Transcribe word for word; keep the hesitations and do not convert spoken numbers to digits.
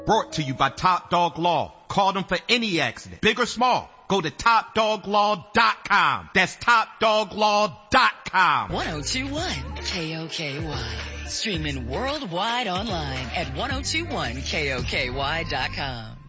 Brought to you by Top Dog Law. Call them for any accident, big or small. Go to top dog law dot com. That's top dog law dot com. ten twenty-one K O K Y. Streaming worldwide online at ten twenty-one K O K Y dot com.